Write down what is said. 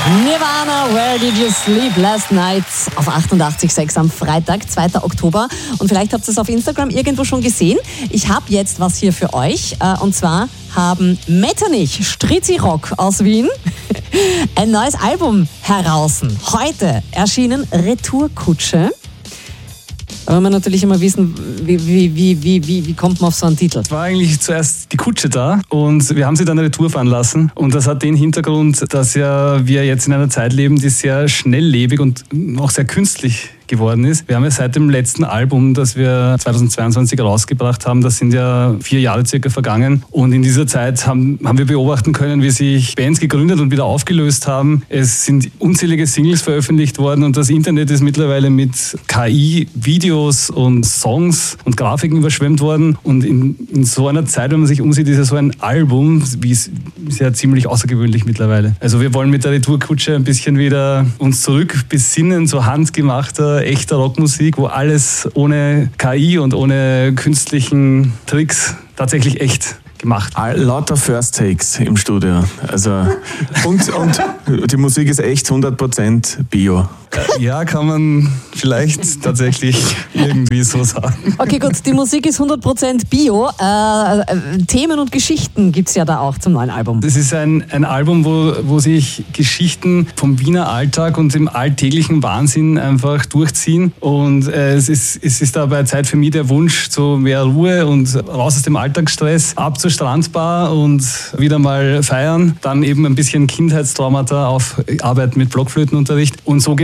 Nirvana, Where Did You Sleep Last Night auf 88.6 am Freitag, 2. Oktober. Und vielleicht habt ihr es auf Instagram irgendwo schon gesehen. Ich habe jetzt was hier für euch. Und zwar haben Metternich, Strizzi Rock aus Wien, ein neues Album heraus. Heute erschienen Retourkutsche. Da wollen wir natürlich immer wissen, wie kommt man auf so einen Titel? Es war eigentlich zuerst die Kutsche da und wir haben sie dann Retour fahren lassen. Und das hat den Hintergrund, dass ja wir jetzt in einer Zeit leben, die sehr schnelllebig und auch sehr künstlich geworden ist. Wir haben ja seit dem letzten Album, das wir 2022 rausgebracht haben, das sind ja 4 Jahre circa vergangen. Und in dieser Zeit haben wir beobachten können, wie sich Bands gegründet und wieder aufgelöst haben. Es sind unzählige Singles veröffentlicht worden und das Internet ist mittlerweile mit KI-Videos und Songs und Grafiken überschwemmt worden. Und in so einer Zeit, wenn man sich umsieht, ist ja so ein Album, ist ja ziemlich außergewöhnlich mittlerweile. Also wir wollen mit der Retourkutsche ein bisschen wieder uns zurück besinnen, so handgemachter, echter Rockmusik, wo alles ohne KI und ohne künstlichen Tricks tatsächlich echt gemacht. Lauter First Takes im Studio. Also, und die Musik ist echt 100% Bio. Ja, kann man vielleicht tatsächlich irgendwie so sagen. Okay, gut, die Musik ist 100% Bio. Themen und Geschichten gibt es ja da auch zum neuen Album. Das ist ein Album, wo sich Geschichten vom Wiener Alltag und dem alltäglichen Wahnsinn einfach durchziehen. Und es ist dabei Zeit für mich der Wunsch zu mehr Ruhe und raus aus dem Alltagsstress, ab zur Strandbar und wieder mal feiern. Dann eben ein bisschen Kindheitstraumata auf Arbeit mit Blockflötenunterricht. Und so